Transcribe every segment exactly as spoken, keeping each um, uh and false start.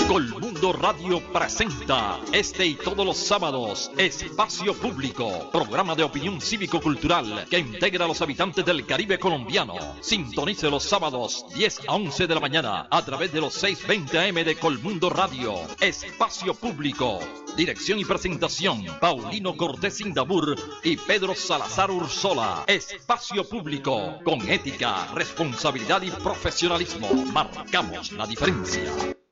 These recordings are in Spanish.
Colmundo Radio presenta este y todos los sábados Espacio Público, programa de opinión cívico-cultural que integra a los habitantes del Caribe colombiano. Sintonice los sábados diez a once de la mañana a través de los seiscientos veinte A M de Colmundo Radio. Espacio Público. Dirección y presentación, Paulino Cortés Indabur y Pedro Salazar Ursola. Espacio Público, con ética, responsabilidad y profesionalismo. Marcamos la diferencia.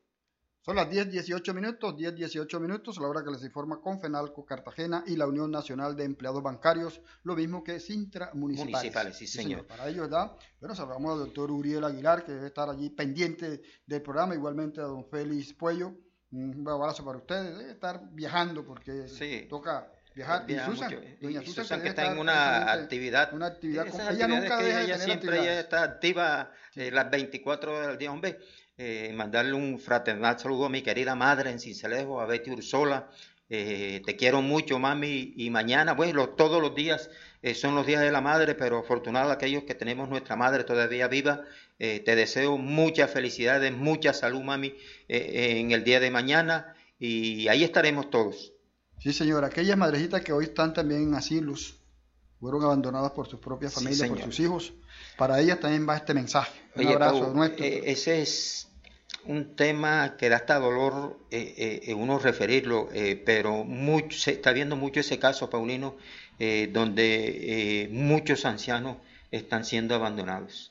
Son las diez dieciocho minutos, diez dieciocho minutos, a la hora que les informa Confenalco Cartagena y la Unión Nacional de Empleados Bancarios, lo mismo que Sintra Municipales. Municipales, sí, señor. Sí, señor. Para ello, ¿verdad? Bueno, saludamos al doctor Uriel Aguilar, que debe estar allí pendiente del programa, igualmente a don Félix Puello. Un abrazo para ustedes, debe estar viajando porque sí. toca viajar. Y Susan, mucho. doña y Susan, Susan que, que está estar en una presente, actividad. Una actividad Esas con, ella nunca deja de ella tener siempre ella actividades. está activa eh, las veinticuatro horas del día, hombre. Eh, mandarle un fraternal saludo a mi querida madre en Cincelejo, a Betty Ursola. Eh, te quiero mucho, mami, y mañana, bueno, todos los días eh, son los días de la madre, pero afortunados aquellos que tenemos nuestra madre todavía viva. Eh, te deseo muchas felicidades, mucha salud, mami, eh, en el día de mañana, y ahí estaremos todos. Sí, señor, aquellas madrecitas que hoy están también en asilos, fueron abandonadas por sus propias familias, sí, por sus hijos, para ellas también va este mensaje. Un Oye, abrazo Pau, nuestro. Eh, ese es un tema que da hasta dolor eh, eh, uno referirlo, eh, pero mucho, se está viendo mucho ese caso, Paulino, eh, donde eh, muchos ancianos están siendo abandonados.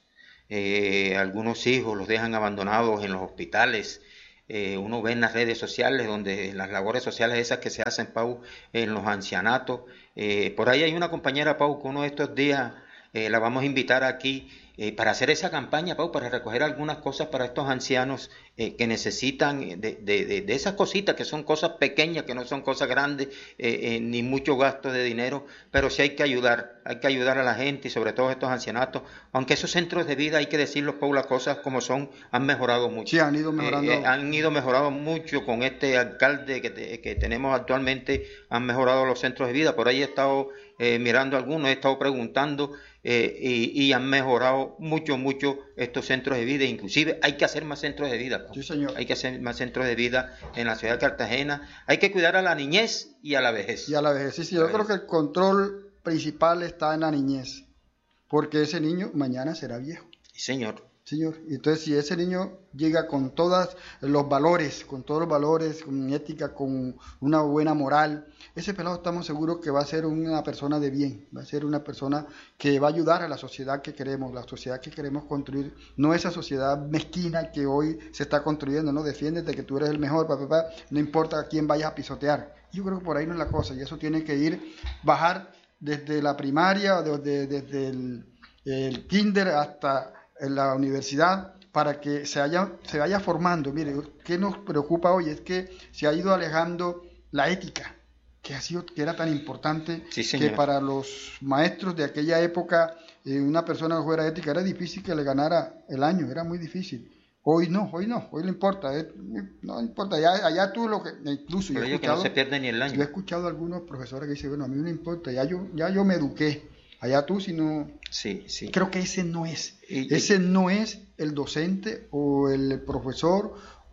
Eh, algunos hijos los dejan abandonados en los hospitales. Eh, uno ve en las redes sociales, donde las labores sociales esas que se hacen, Pau, en los ancianatos. Eh, por ahí hay una compañera, Pau, que uno de estos días eh, la vamos a invitar aquí eh, para hacer esa campaña, Pau, para recoger algunas cosas para estos ancianos eh, que necesitan de, de, de, de esas cositas, que son cosas pequeñas, que no son cosas grandes, eh, eh, ni mucho gasto de dinero, pero sí hay que ayudar, hay que ayudar a la gente y sobre todo a estos ancianatos, aunque esos centros de vida, hay que decirlo, Pau, las cosas como son, han mejorado mucho. Sí, han ido mejorando. Eh, eh, han ido mejorando mucho con este alcalde que, te, que tenemos actualmente, han mejorado los centros de vida. Por ahí he estado eh, mirando algunos, he estado preguntando eh, y, y han mejorado mucho, mucho estos centros de vida. Inclusive hay que hacer más centros de vida. Sí, señor. Hay que hacer más centros de vida en la ciudad de Cartagena. Hay que cuidar a la niñez y a la vejez. Y a la vejez, sí, sí. Yo creo que el control principal está en la niñez, porque ese niño mañana será viejo. Sí, señor. Señor, entonces si ese niño llega con todos los valores, con todos los valores, con ética, con una buena moral, ese pelado estamos seguros que va a ser una persona de bien, va a ser una persona que va a ayudar a la sociedad que queremos, la sociedad que queremos construir, no esa sociedad mezquina que hoy se está construyendo, ¿no? Defiéndete que tú eres el mejor, papá, papá, no importa a quién vayas a pisotear. Yo creo que por ahí no es la cosa, y eso tiene que ir, bajar desde la primaria, desde, desde el, el kinder hasta en la universidad, para que se, haya, se vaya formando. Mire, ¿qué nos preocupa hoy? Es que se ha ido alejando la ética, que ha sido, que era tan importante, sí, que para los maestros de aquella época, eh, una persona que fuera ética era difícil que le ganara el año, era muy difícil. Hoy no, hoy no, hoy no importa, eh, no importa, allá, allá tú lo que, incluso yo he, escuchado, que no se pierde ni el año. Yo he escuchado a algunos profesores que dicen, bueno, a mí no importa, ya yo, ya yo me eduqué, allá tú si no. Sí, sí. Creo que ese no es, y, ese y, no es el docente o el profesor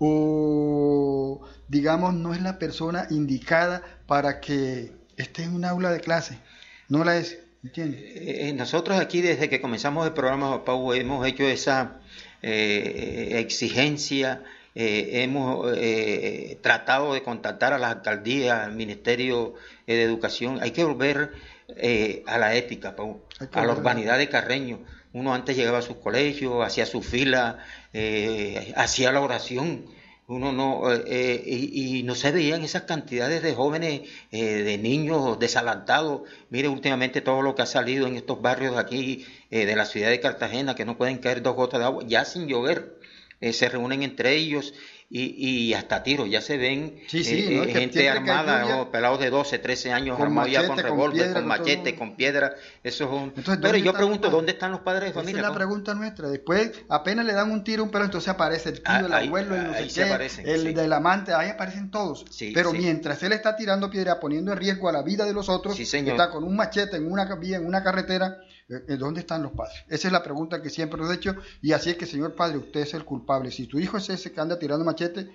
o digamos no es la persona indicada para que esté en un aula de clase, no la es, ¿entiendes? Eh, nosotros aquí desde que comenzamos el programa, Pau, hemos hecho esa eh, exigencia. Eh, hemos eh, tratado de contactar a las alcaldías, al Ministerio eh, de Educación. Hay que volver eh, a la ética, Pau, a la urbanidad de Carreño. Uno antes llegaba a sus colegios, hacía su fila, eh, hacía la oración. Uno no eh, y, y no se veían esas cantidades de jóvenes, eh, de niños desalentados. Mire últimamente todo lo que ha salido en estos barrios de aquí, eh, de la ciudad de Cartagena, que no pueden caer dos gotas de agua, ya sin llover. Eh, se reúnen entre ellos y, y hasta tiros, ya se ven sí, sí, eh, ¿no? eh, gente armada, o pelados de doce, trece años, con armados machete, ya con revólver, con, con machete, todo... con piedra, eso es un... Entonces, pero yo pregunto, ¿dónde están los padres de familia? Esa es la pregunta nuestra, después apenas le dan un tiro a un perro, entonces aparece el tío, ah, el ahí, abuelo, el no sé qué, aparecen, el sí. del amante, ahí aparecen todos, sí, pero sí. mientras él está tirando piedra, poniendo en riesgo a la vida de los otros, sí, está con un machete en una vía, en una carretera, ¿dónde están los padres? Esa es la pregunta que siempre nos he hecho, y así es que, señor padre, usted es el culpable. Si tu hijo es ese que anda tirando machete,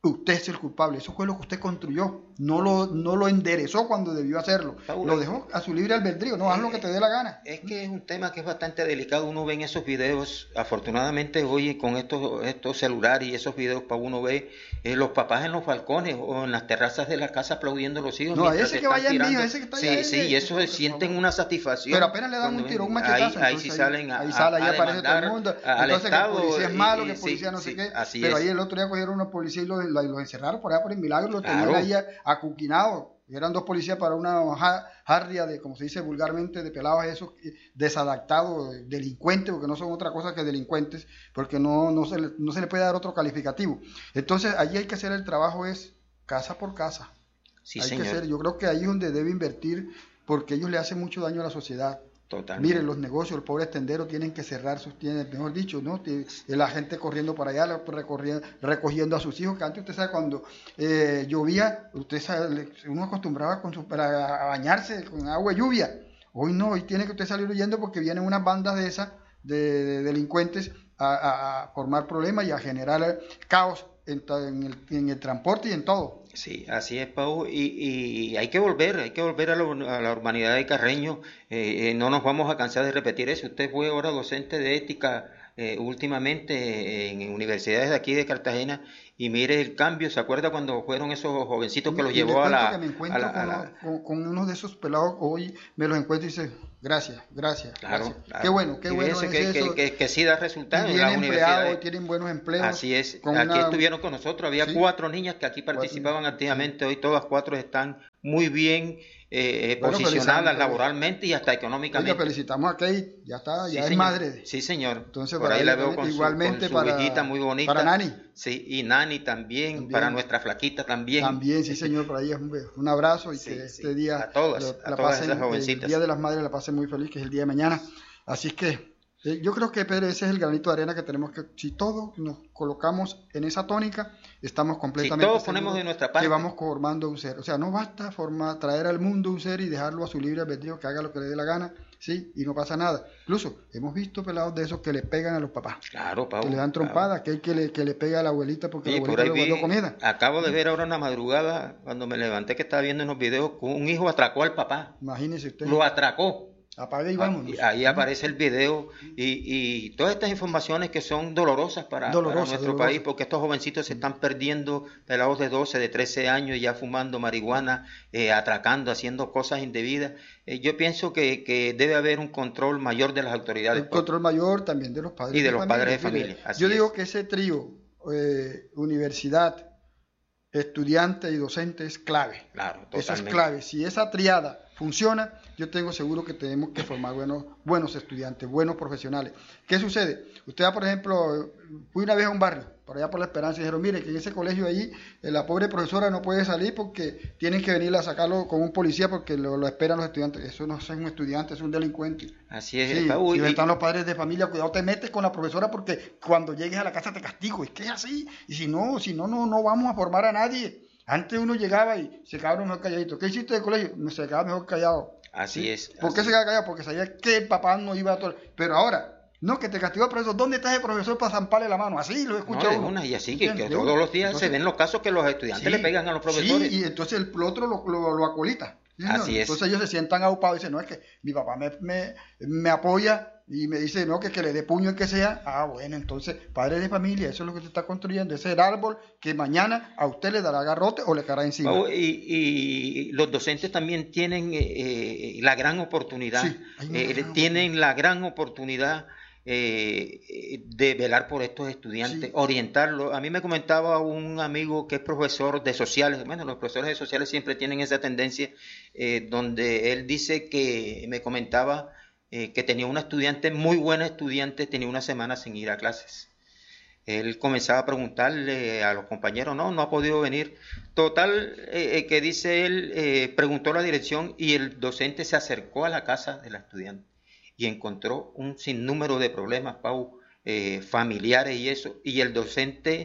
usted es el culpable. Eso fue lo que usted construyó. No lo, no lo enderezó cuando debió hacerlo. Paul, lo dejó a su libre albedrío. No, haz lo que te dé la gana. Es que es un tema que es bastante delicado. Uno ve en esos videos, afortunadamente hoy con estos, estos celulares y esos videos, para uno ve eh, los papás en los balcones o en las terrazas de la casa aplaudiendo a los hijos. No, a ese que vaya en ese que está Sí, allá, sí, y eso se sienten una satisfacción. Pero apenas le dan un tiro, un machetazo. Ahí, ahí sí salen a, ahí sale, ahí a aparece todo el mundo. Entonces que el policía es malo, que el policía sí, no sé sí, qué. Así pero es. ahí el otro día cogieron unos policías y los, los encerraron por allá por el milagro, lo tenían Claro. ahí acuquinados. Eran dos policías para una jarria de, como se dice vulgarmente, de pelados esos desadaptados, delincuentes, porque no son otra cosa que delincuentes, porque no, no, se le, no se le puede dar otro calificativo. Entonces, allí hay que hacer el trabajo es casa por casa. Sí, hay señor. que hacer, yo creo que ahí es donde debe invertir, porque ellos le hacen mucho daño a la sociedad. Totalmente. Miren, los negocios, el pobre tendero tienen que cerrar sus tiendas, mejor dicho, ¿no? La gente corriendo para allá, recorriendo, recogiendo a sus hijos, que antes usted sabe, cuando eh, llovía, usted sabe, uno acostumbraba con su, para bañarse con agua de lluvia. Hoy no, hoy tiene que usted salir huyendo porque vienen unas bandas de esas, de, de delincuentes, a, a, a formar problemas y a generar caos en, en, el, en el transporte y en todo. Sí, así es, Pau, y, y hay que volver, hay que volver a, lo, a la urbanidad de Carreño, eh, eh, no nos vamos a cansar de repetir eso. Usted fue ahora docente de ética eh, últimamente en universidades de aquí de Cartagena, y mire el cambio. ¿Se acuerda cuando fueron esos jovencitos que los llevó a la, que me encuentro a la, a con, la... Con, con uno de esos pelados, hoy me los encuentro y dice, gracias, gracias, Claro, gracias. claro. Qué bueno, qué Y bueno ese es que, eso. que, que, que sí da resultados en Tienen las empleados, universidades. tienen buenos empleos. Así es, aquí una... estuvieron con nosotros, había sí, cuatro niñas que aquí participaban cuatro, activamente, sí. Hoy todas cuatro están muy bien eh, bueno, posicionadas laboralmente y hasta económicamente. Oiga, felicitamos a Kate, ya está, ya sí, es señor. madre. Sí, señor. Entonces, por ahí la veo con igualmente su, con su para, hijita muy bonita. Para Nani. Sí, y Nani también, también, para nuestra flaquita también. También, sí, señor, por ahí es un, un abrazo y sí, que sí. este día a todas, lo, a la todas pasen, esas jovencitas. El Día de las Madres la pasen muy feliz, que es el día de mañana. Así es que eh, yo creo que, Pedro, ese es el granito de arena que tenemos que, si todos nos colocamos en esa tónica, estamos completamente si todos ponemos de nuestra parte, que vamos formando un ser. O sea, no basta formar, traer al mundo un ser y dejarlo a su libre albedrío, que haga lo que le dé la gana, sí, y no pasa nada. Incluso hemos visto pelados de esos que le pegan a los papás. Claro, Pau, que le dan trompadas, claro. que hay que le, que le pega a la abuelita porque sí, la abuelita le guardó comida. Acabo de ver ahora una madrugada, cuando me levanté, que estaba viendo unos videos, un hijo atracó al papá. Imagínese usted. Lo atracó. Apague y vámonos. Ahí aparece el video y, y todas estas informaciones que son dolorosas para, Dolorosa, para nuestro dolorosa. país, porque estos jovencitos se están perdiendo, pelados de doce, de trece años, ya fumando marihuana, eh, atracando, haciendo cosas indebidas. Eh, yo pienso que, que debe haber un control mayor de las autoridades. Un control mayor también de los padres y de, de los familia. padres de familia. Así yo es. digo que ese trío, eh, universidad, estudiante y docente es clave. Claro, totalmente. Eso es clave. Si esa triada funciona, yo tengo seguro que tenemos que formar buenos, buenos estudiantes, buenos profesionales. ¿Qué sucede? Usted va, por ejemplo, fui una vez a un barrio, por allá por La Esperanza, y dijeron, mire, que en ese colegio allí, eh, la pobre profesora no puede salir porque tienen que venir a sacarlo con un policía porque lo, lo esperan los estudiantes. Eso no es un estudiante, es un delincuente. Así es. Sí, Uy, y están los padres de familia, cuidado, te metes con la profesora porque cuando llegues a la casa te castigo. Es que es así. Y si no, si no, no, no vamos a formar a nadie. Antes uno llegaba y se quedaba mejor calladito. ¿Qué hiciste de colegio? Me se quedaba mejor callado. Así ¿sí? es. ¿Por así qué se quedaba callado? Porque sabía que el papá no iba a todo. Pero ahora, no, que te castigó el profesor. ¿Dónde está el profesor para zamparle la mano? Así lo he escuchado. No, una, y así que, que todos los días entonces, se ven los casos que los estudiantes sí, le pegan a los profesores. Sí, y entonces el otro lo, lo, lo acolita. ¿sí? Así es. Entonces ellos se sientan aupados y dicen, no, es que mi papá me, me, me apoya y me dice, no, que, que le dé puño el que sea. Ah, bueno, entonces, padre de familia, eso es lo que se está construyendo, ese es el árbol que mañana a usted le dará garrote o le caerá encima. Oh, y, y los docentes también tienen eh, la gran oportunidad, sí, eh, gran tienen oportunidad. la gran oportunidad eh, de velar por estos estudiantes, sí. orientarlos. A mí me comentaba un amigo que es profesor de sociales, bueno, los profesores de sociales siempre tienen esa tendencia, eh, donde él dice que, me comentaba, Eh, que tenía una estudiante, muy buena estudiante, tenía una semana sin ir a clases. Él comenzaba a preguntarle a los compañeros, no, no ha podido venir. Total, eh, que dice él, eh, preguntó la dirección y el docente se acercó a la casa de la estudiante y encontró un sinnúmero de problemas, Pau, eh, familiares y eso, y el docente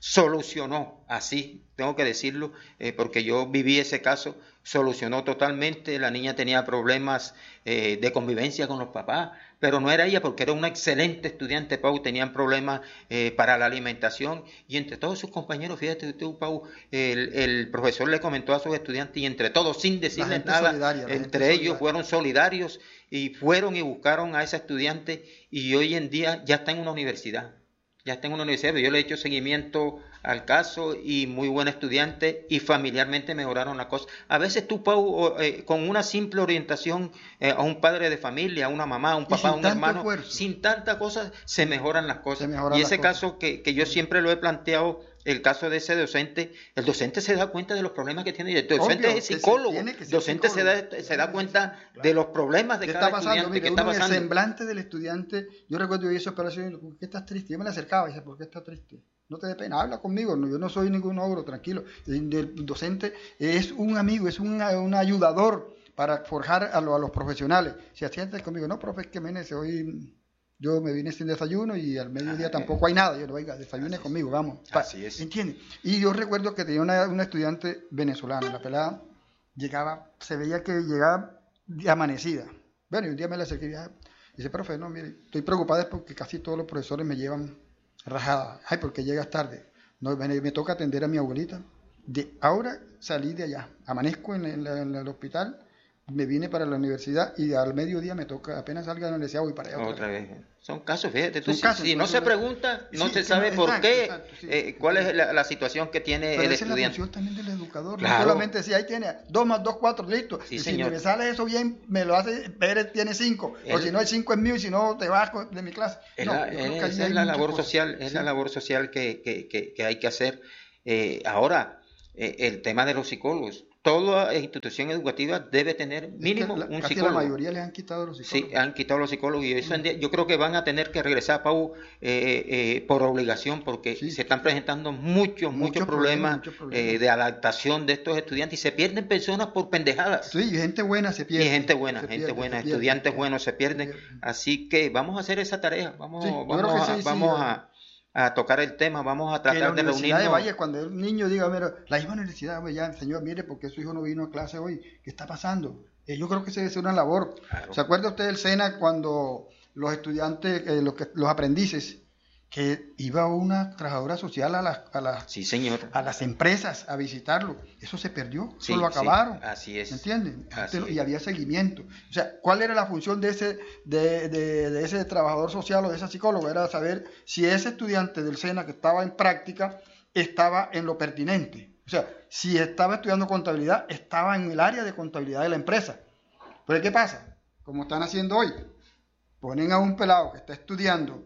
solucionó, así tengo que decirlo, eh, porque yo viví ese caso, solucionó totalmente. La niña tenía problemas eh, de convivencia con los papás, pero no era ella porque era una excelente estudiante, Pau, tenían problemas eh, para la alimentación, y entre todos sus compañeros, fíjate tú, Pau, el, el profesor le comentó a sus estudiantes, y entre todos, sin decirles nada, entre ellos solidaria. Fueron solidarios y fueron y buscaron a esa estudiante, y hoy en día ya está en una universidad. Ya está en una universidad, yo le he hecho seguimiento al caso y muy buen estudiante, y familiarmente mejoraron la cosa. A veces tú, Pau, eh, con una simple orientación eh, a un padre de familia, a una mamá, a un papá, a un hermano, esfuerzo. Sin tanta cosa, se mejoran las cosas. Mejoran y ese caso que, que yo siempre lo he planteado, el caso de ese docente, el docente se da cuenta de los problemas que tiene, el docente Obvio, es psicólogo, el docente psicólogo. Se, da, se da cuenta claro. de los problemas de cada pasando? estudiante. Mire, que está pasando. El semblante del estudiante, yo recuerdo que hizo operación, ¿por qué estás triste? Yo me le acercaba y decía, ¿por qué estás triste? No te dé pena, habla conmigo, no, yo no soy ningún ogro, tranquilo. El docente es un amigo, es un, un ayudador para forjar a, lo, a los profesionales. Si asientes conmigo, no, profe, es que me hoy yo me vine sin desayuno y al mediodía ah, tampoco hay nada. Yo le oiga, desayune Así conmigo, vamos. Así es. ¿Entiendes? Y yo recuerdo que tenía una, una estudiante venezolana, la pelada llegaba, se veía que llegaba amanecida. Bueno, y un día me la acerqué y dije, dice, profe, no, mire, estoy preocupada porque casi todos los profesores me llevan rajada. Ay, porque llegas tarde. No, me, me toca atender a mi abuelita. De ahora salí de allá, amanezco en, en, la, en el hospital, me vine para la universidad y al mediodía me toca, apenas salga de la universidad voy para allá. Otra, otra vez. vez. Son casos, fíjate, tú, Son si, casos, si no se pregunta, no sí, se sabe no, por exacto, qué, exacto, sí, eh, cuál es la, la situación que tiene Pero el esa estudiante. Es la función también del educador, claro. No solamente decir, ahí tiene dos más dos, cuatro, listo. Sí, y señor. si me sale eso bien, me lo hace, Pérez tiene cinco, el, o si no el cinco es mío y si no te vas de mi clase. Es no, la, es, es la labor cosas. social, es ¿Sí? la labor social que, que, que, que hay que hacer. Eh, ahora, eh, el tema de los psicólogos. Toda institución educativa debe tener mínimo es que la, un casi psicólogo. La mayoría les han quitado los psicólogos. Sí, han quitado los psicólogos y eso mm. yo creo que van a tener que regresar, Pau, eh, eh, por obligación, porque sí. se están presentando muchos, muchos, muchos problemas, mucho problemas. Eh, de adaptación de estos estudiantes y se pierden personas por pendejadas. Sí, y gente buena se pierde. Y gente buena, se gente pierde, buena, se estudiantes pierde. buenos se pierden. Se pierde. Así que vamos a hacer esa tarea, vamos, sí, vamos, a, sí, vamos sí, a a tocar el tema, vamos a tratar de reunirnos. De Valle, cuando el niño diga, mira, la misma universidad, ya, señor, mire, porque su hijo no vino a clase hoy, ¿qué está pasando? Eh, yo creo que esa debe ser una labor. Claro. ¿Se acuerda usted del SENA cuando los estudiantes, eh, los, que, los aprendices, que iba una trabajadora social a las, a las, sí, señor. a las empresas a visitarlo? Eso se perdió, sí, eso lo acabaron. Sí, así es. ¿Entienden? Así y es. había seguimiento. O sea, ¿cuál era la función de ese, de, de, de ese trabajador social o de ese psicólogo? Era saber si ese estudiante del SENA que estaba en práctica estaba en lo pertinente. O sea, si estaba estudiando contabilidad, estaba en el área de contabilidad de la empresa. Pero ¿qué pasa? Como están haciendo hoy, ponen a un pelado que está estudiando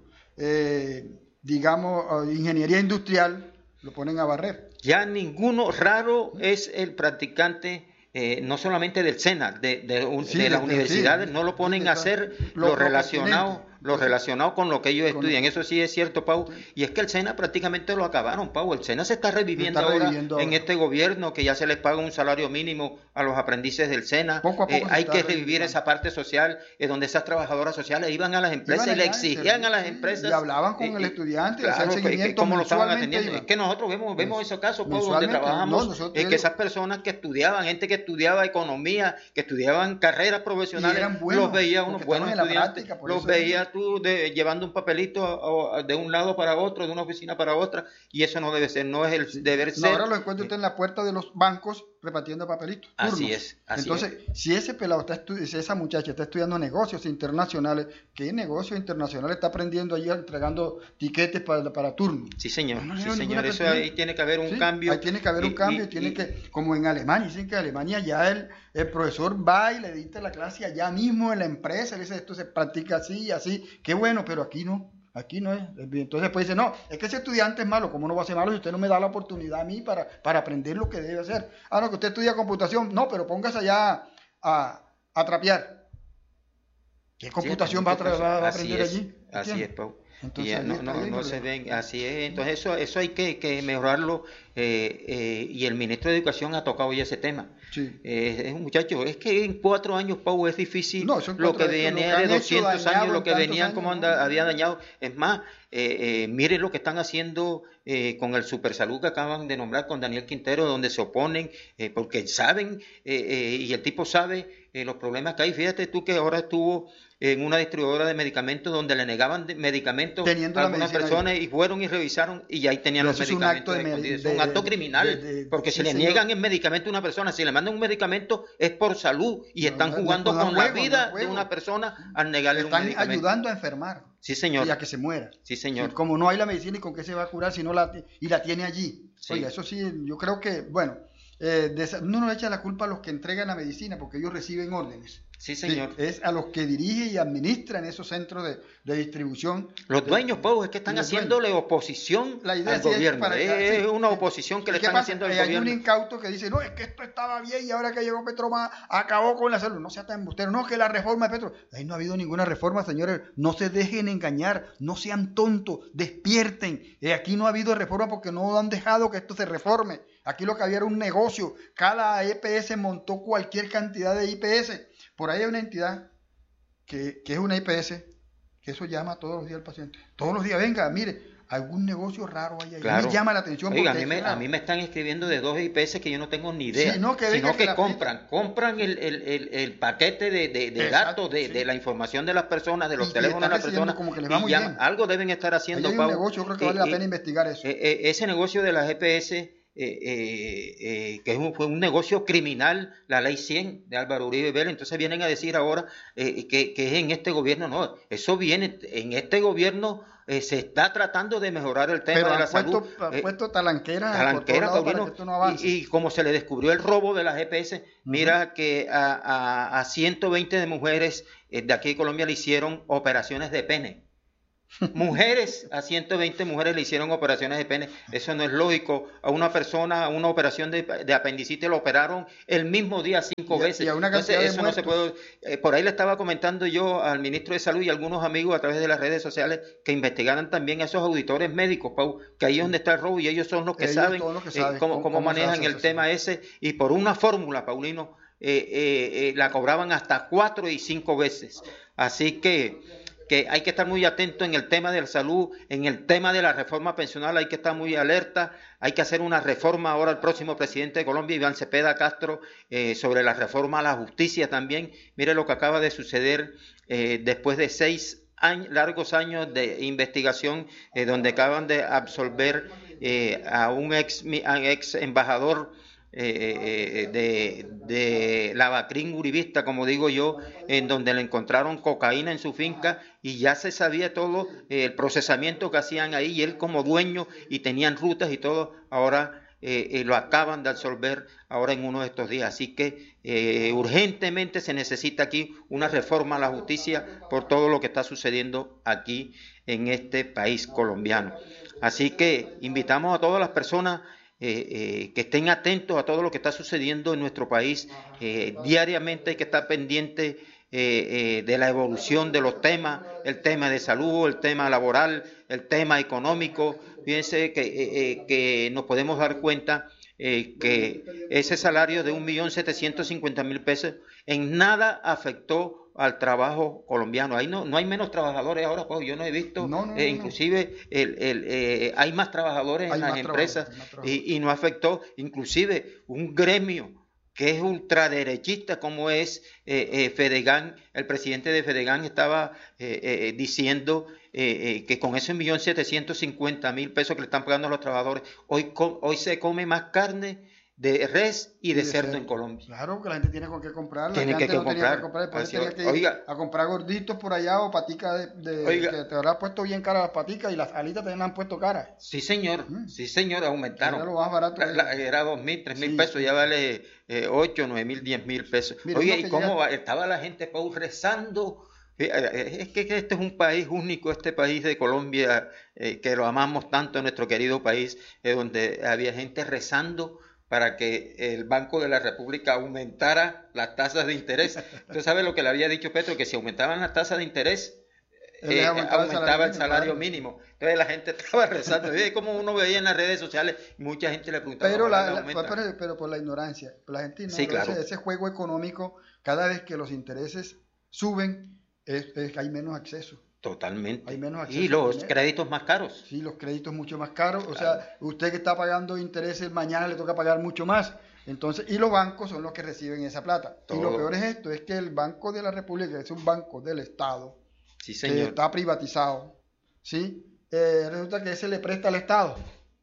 Eh, digamos, ingeniería industrial, lo ponen a barrer. Ya ninguno, raro es el practicante, eh, no solamente del SENA, de, de, un, sí, de, de las de, universidades, sí, no lo ponen sí, a hacer lo, lo relacionado lo relacionado con lo que ellos estudian. Eso sí es cierto, Pau. Y es que el SENA prácticamente lo acabaron, Pau. El SENA se está reviviendo, se está reviviendo ahora, ahora en este gobierno, que ya se les paga un salario mínimo a los aprendices del SENA. Poco a poco eh, hay que revivir esa parte social, eh, donde esas trabajadoras sociales iban a las empresas iban y le exigían a las sí, empresas. Y hablaban con eh, el estudiante, claro, que, cómo lo estaban atendiendo. Iban. Es que nosotros vemos, vemos esos casos, Pau, donde trabajamos, no, nosotros, eh, que esas personas que estudiaban, gente que estudiaba economía, que estudiaban carreras profesionales, buenos, los veía unos buenos estudiantes, práctica, los veía tú de, llevando un papelito de un lado para otro, de una oficina para otra, y eso no debe ser, no es el deber no, ser. Ahora lo encuentra usted en la puerta de los bancos repartiendo papelitos. Así turnos. es. Así Entonces, es. si ese pelado está estu- si esa muchacha está estudiando negocios internacionales, ¿qué negocios internacionales está aprendiendo allí entregando tiquetes para, para turno? Sí, señor. No, no, sí, no, señor. Eso ahí tiene que haber un sí, cambio. Ahí tiene que haber y, un cambio, y, tiene y, que, como en Alemania, dicen que en Alemania ya el, el profesor va y le dicta la clase allá mismo en la empresa, le dice esto se practica así y así, qué bueno, pero aquí no. Aquí no es. Entonces pues dice, no, es que ese estudiante es malo. ¿Cómo no va a ser malo si usted no me da la oportunidad a mí para, para aprender lo que debe hacer? Ah, no, que usted estudia computación. No, pero póngase allá a, a trapear. ¿Qué computación sí, va, a tra- va a aprender es, allí? Así es, Pau. Entonces, ya, no, no, no se ven, así es. Entonces eso, eso hay que, que mejorarlo eh, eh, y el ministro de Educación ha tocado ya ese tema. Sí. Eh, es un muchacho, es que en cuatro años, Pau, es difícil no, lo que venía de doscientos años, lo que venían como anda, había dañado. Es más, Eh, eh, miren lo que están haciendo eh, con el Supersalud que acaban de nombrar con Daniel Quintero, donde se oponen, eh, porque saben, eh, eh, y el tipo sabe eh, los problemas que hay. Fíjate tú que ahora estuvo en una distribuidora de medicamentos donde le negaban de medicamentos Teniendo a la algunas medicina personas ahí. Y fueron y revisaron y ahí tenían Pero los eso es un medicamentos acto de me- escondidos. de- Es un acto de- criminal, de- de- porque sí, si le señor. niegan el medicamento a una persona, si le mandan un medicamento es por salud y No, están no, no, jugando no es con la juego, no vida es juego. de una persona al negarle un Están medicamento. ayudando a enfermar. Sí, señor. Y a que se muera. Sí, señor. Sí, como no hay la medicina, ¿y con qué se va a curar si no la y la tiene allí? Sí. Oiga, eso sí, yo creo que, bueno, eh, de esa- uno no le echa la culpa a los que entregan la medicina porque ellos reciben órdenes. Sí, señor. Sí, es a los que dirigen y administran esos centros de, de distribución. Los de- dueños, Pau, es que están los haciéndole oposición La idea al sí es gobierno. para Es, que- sí, una sí. oposición que ¿Y le qué están pasa? haciendo al Eh, Hay gobierno. un incauto que dice, no, es que esto estaba bien y ahora que llegó Petroma acabó con la salud. No sea tan embustero. No, que la reforma de Petro. Ahí no ha habido ninguna reforma, señores. No se dejen engañar. No sean tontos. Despierten. Eh, aquí no ha habido reforma porque no han dejado que esto se reforme. Aquí lo que había era un negocio. Cada E P S montó cualquier cantidad de I P S. Por ahí hay una entidad que, que es una I P S, que eso llama todos los días al paciente. Todos los días, venga, mire, algún negocio raro hay ahí. Claro. Me llama la atención. Oiga, a porque mí, es me, raro. a mí me están escribiendo de dos I P S que yo no tengo ni idea, Sí, no, que venga sino que que la compran, compran el, el, el, el paquete de, de, de Exacto, datos, de, sí. de la información de las personas, de los Y- y teléfonos de están las recibiendo personas, como que les va y muy ya bien. algo deben estar Ahí haciendo, hay un Pau. negocio, yo creo que Eh, vale la eh, pena investigar eso. eh, eh, ese negocio de las E P S, eh, eh, eh, que es un, fue un negocio criminal, la ley cien de Álvaro Uribe Vélez, entonces vienen a decir ahora eh, que, que es en este gobierno. No, eso viene en este gobierno. Eh, se está tratando de mejorar el tema Pero de han la puesto, salud. han Eh, puesto talanqueras por Talanquera, todos lados para Paulino, que esto no avance. y, y como se le descubrió el robo de las E P S, mira que a, a, a ciento veinte de mujeres eh, de aquí de Colombia le hicieron operaciones de pene. Mujeres, a ciento veinte mujeres le hicieron operaciones de pene. Eso no es lógico. A una persona, a una operación de, de apendicitis lo operaron el mismo día cinco Y a- veces. y a una Entonces, cantidad de eso no se puede. muertos. eh, por ahí le estaba comentando yo al ministro de Salud y a algunos amigos a través de las redes sociales que investigaran también a esos auditores médicos, Pau, que ahí es donde está el robo y ellos son los que Ellos saben, son los que eh, saben cómo, cómo- cómo cómo se manejan hace el eso, tema ese, y por una fórmula, Paulino, eh, eh, eh, la cobraban hasta cuatro y cinco veces. Así que que hay que estar muy atento en el tema de la salud, en el tema de la reforma pensional, hay que estar muy alerta, hay que hacer una reforma ahora el próximo presidente de Colombia, Iván Cepeda Castro, eh, sobre la reforma a la justicia también. Mire lo que acaba de suceder eh, después de seis años, largos años de investigación, eh, donde acaban de absolver eh, a un ex, a un ex embajador Eh, de, de Lavacrín uribista, como digo yo, en donde le encontraron cocaína en su finca y ya se sabía todo eh, el procesamiento que hacían ahí, y él como dueño, y tenían rutas y todo. Ahora eh, eh, lo acaban de absolver ahora en uno de estos días. Así que eh, urgentemente se necesita aquí una reforma a la justicia por todo lo que está sucediendo aquí en este país colombiano. Así que invitamos a todas las personas Eh, eh, que estén atentos a todo lo que está sucediendo en nuestro país. Eh, diariamente hay que estar pendiente eh, eh, de la evolución de los temas, el tema de salud, el tema laboral, el tema económico. Fíjense que, eh, eh, que nos podemos dar cuenta eh, que ese salario de un millón setecientos cincuenta mil pesos en nada afectó al trabajo colombiano. Ahí no, no hay menos trabajadores ahora, pues yo no he visto, No, no, eh, no, inclusive el, el, eh, hay más trabajadores Hay en las más empresas, trabajadores, más trabajadores. y, y no afectó inclusive un gremio que es ultraderechista como es eh, eh, Fedegan. El presidente de Fedegan estaba eh, eh, diciendo eh, eh, que con ese millón setecientos cincuenta mil pesos que le están pagando a los trabajadores, hoy, com, hoy se come más carne de res y de, y de cerdo, cerdo en Colombia. Claro, que la gente tiene con qué comprar. Tiene la que, gente que no comprar. tenía que comprar, después Así, tenía que oiga, ir a comprar gorditos por allá o paticas de, de oiga, que te habrá puesto bien cara las paticas, y las alitas también las han puesto caras. Sí, señor, mm. sí, señor, aumentaron. Era lo más barato. La, la, era dos mil, tres mil sí. pesos, ya vale eh, ocho, nueve mil, diez mil pesos. Mira, oye, ¿y cómo llega... estaba la gente, Pau, rezando? Es que este es un país único, este país de Colombia, eh, que lo amamos tanto, nuestro querido país, eh, donde había gente rezando para que el Banco de la República aumentara las tasas de interés. ¿Usted sabe lo que le había dicho Petro? Que si aumentaban las tasas de interés, eh, aumentaba, aumentaba el salario mínimo. mínimo. Entonces la gente estaba rezando. ¿Ve? Como uno veía en las redes sociales, mucha gente le preguntaba. Pero, la, la, pero, pero por la ignorancia, la gente no, sí, claro. ese, ese juego económico, cada vez que los intereses suben, es, es, hay menos acceso. Totalmente. Hay menos acceso y los dinero. créditos más caros. Sí, los créditos mucho más caros. O Claro. sea, usted que está pagando intereses, mañana le toca pagar mucho más. Entonces, y los bancos son los que reciben esa plata. Todo. Y lo peor es esto, es que el Banco de la República, que es un banco del Estado, Sí, que señor. está privatizado, ¿sí? Eh, resulta que ese le presta al Estado.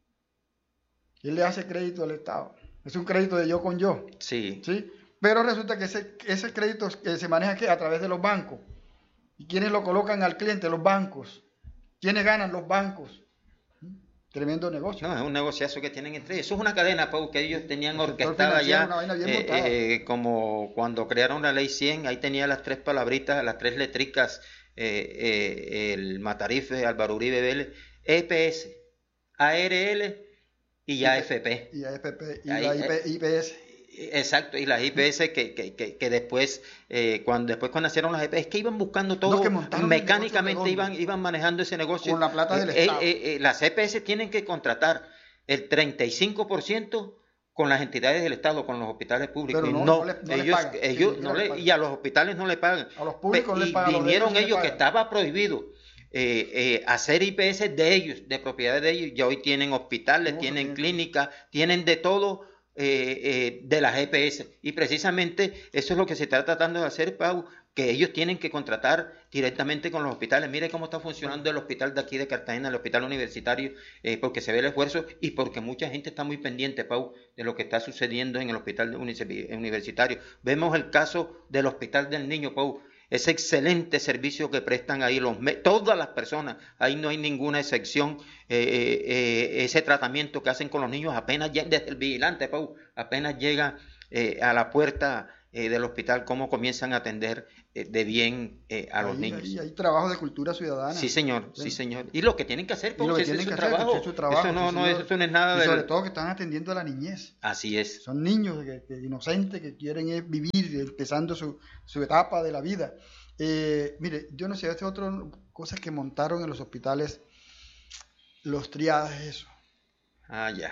Y él le hace crédito al Estado. Es un crédito de yo con yo, Sí. ¿sí? Pero resulta que ese, ese crédito eh, se maneja ¿qué? A través de los bancos. ¿Y quiénes lo colocan al cliente? Los bancos. ¿Quiénes ganan? Los bancos. ¿Mm? Tremendo negocio. No, es un negociazo que tienen entre ellos. Eso es una cadena, Pau, que ellos tenían El sector orquestada financiero, ya, una vaina bien eh, montada. eh, como cuando crearon la ley cien, ahí tenía las tres palabritas, las tres letricas, eh, eh, el Matarife, Álvaro Uribe Vélez, E P S, A R L y A F P. Y A F P y Ahí, la I P, eh, I P S. Exacto, y las I P S que, que, que, que después, eh, cuando después cuando nacieron las I P S, es que iban buscando todo, No, que montaron el mecánicamente negocio iban, redondo. iban manejando ese negocio. Con la plata del Eh, Estado. eh, eh, las E P S tienen que contratar el treinta y cinco por ciento con las entidades del Estado, con los hospitales públicos. Pero Y no, no, no le- no les ellos, pagan. ellos Sí, no no les le- pagan. y a los hospitales no le pagan. A los públicos Pe- no les y pagan, a los de vinieron ellos sí les ellos que pagan. estaba prohibido eh, eh, hacer I P S de ellos, de propiedad de ellos. Ya hoy tienen hospitales, No, tienen sí. clínicas, tienen de todo. Eh, eh, de las E P S, y precisamente eso es lo que se está tratando de hacer, Pau, que ellos tienen que contratar directamente con los hospitales. Mire cómo está funcionando el hospital de aquí de Cartagena, el hospital universitario, eh, porque se ve el esfuerzo y porque mucha gente está muy pendiente, Pau, de lo que está sucediendo en el hospital universitario. Vemos el caso del hospital del niño, Pau, ese excelente servicio que prestan ahí los todas las personas, ahí no hay ninguna excepción, eh, eh, eh, ese tratamiento que hacen con los niños apenas llega, desde el vigilante, Pau, apenas llega eh, a la puerta eh, del hospital, cómo comienzan a atender eh, de bien eh, a los Ahí- niños. ahí hay trabajo de cultura ciudadana. Sí, señor, sí, Sí. señor. Y lo que tienen que hacer, Y Pau, lo que ese es tienen su que hacer, trabajo. ese es su trabajo, Eso no, sí, no, señor. eso no es nada Y de... sobre todo que están atendiendo a la niñez. Así es. Son niños que, que inocentes que quieren eh, vivir, empezando su, su etapa de la vida. Eh, mire, yo no sé, esta es otra cosa que montaron en los hospitales, los triajes, eso. Ah, ya.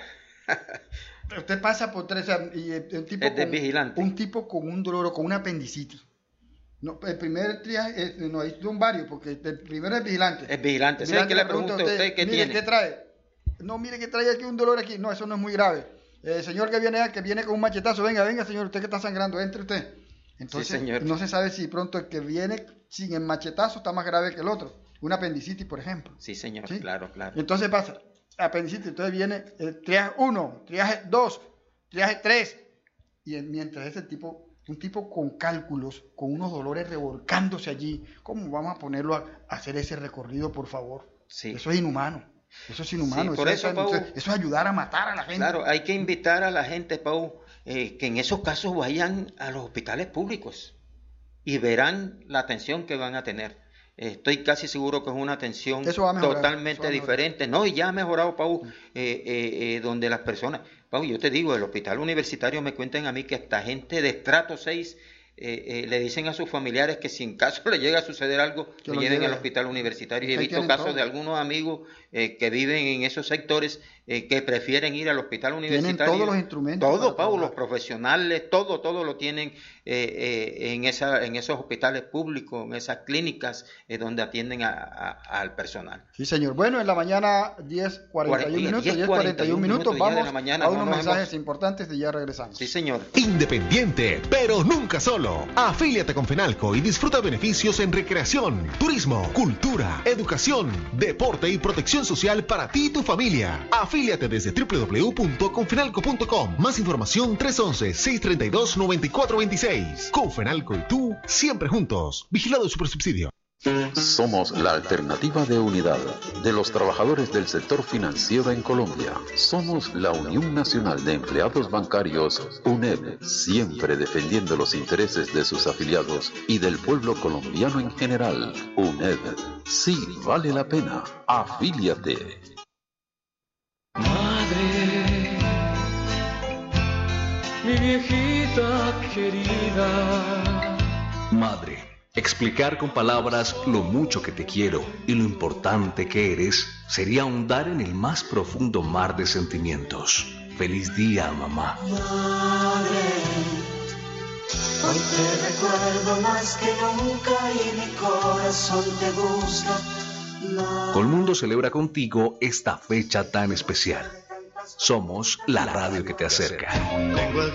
Usted pasa por tres, o sea, y eh, un tipo, Es de con, vigilante. un tipo con un dolor o con una apendicitis. No, el primer triaje, es, no, hay son varios, porque el primero es vigilante. Es vigilante. El ¿Sabe qué le pregunta pregunta a usted qué mire, tiene? ¿qué trae? No, mire que trae aquí un dolor aquí. No, eso no es muy grave. Eh, señor que viene, que viene con un machetazo, venga, venga, señor, usted que está sangrando, entre usted. Entonces, Sí, señor. no se sabe si pronto el que viene sin el machetazo está más grave que el otro. Una apendicitis, por ejemplo. Sí, señor, ¿Sí? claro, claro. Entonces pasa, apendicitis, entonces viene el triaje uno, triaje dos, triaje tres. Y en- mientras ese tipo, un tipo con cálculos, con unos dolores revolcándose allí, ¿cómo vamos a ponerlo a, a hacer ese recorrido, por favor? Sí. Eso es inhumano. Eso es inhumano. Sí, por eso, eso, Pau, es, eso es ayudar a matar a la gente. Claro, hay que invitar a la gente, Pau, eh, que en esos casos vayan a los hospitales públicos y verán la atención que van a tener. Eh, Estoy casi seguro que es una atención Eso va a mejorar, totalmente eso va a mejorar. diferente. No, y ya ha mejorado, Pau, eh, eh, eh, donde las personas... Pau, yo te digo, el hospital universitario me cuentan a mí que hasta gente de estrato seis eh, eh, le dicen a sus familiares que si en caso le llega a suceder algo, Que lo lo lleven lleve. al hospital universitario. Y he Ahí visto tienen casos todo. de algunos amigos eh, que viven en esos sectores eh, que prefieren ir al hospital Tienen universitario. todos los instrumentos Todo, para Pau, trabajar. los profesionales, todo, todo lo tienen eh, eh, en, esa, en esos hospitales públicos, en esas clínicas eh, donde atienden a, a- al personal. Sí, señor. Bueno, en la mañana diez cuarenta y uno minutos, diez diez cuarenta y uno minutos, minutos ya de vamos la mañana, a unos vamos, mensajes vamos. importantes y ya regresamos. Sí, señor. Independiente, pero nunca solo. Afíliate con Fenalco y disfruta beneficios en recreación, turismo, cultura, educación, deporte y protección social para ti y tu familia. Afíliate desde doble u doble u doble u punto confenalco punto com. Más información tres once, seiscientos treinta y dos, noventa y cuatro veintiséis. Confenalco y tú, siempre juntos. Vigilado Supersubsidio. Somos la alternativa de unidad de los trabajadores del sector financiero en Colombia. Somos la Unión Nacional de Empleados Bancarios, U N E B, siempre defendiendo los intereses de sus afiliados y del pueblo colombiano en general. U N E B, sí vale la pena. Afíliate. Madre, mi viejita querida. Madre, explicar con palabras lo mucho que te quiero y lo importante que eres sería ahondar en el más profundo mar de sentimientos. Feliz día, mamá. Hoy te recuerdo más que nunca y mi corazón te busca. Colmundo celebra contigo esta fecha tan especial. Somos la radio que te acerca.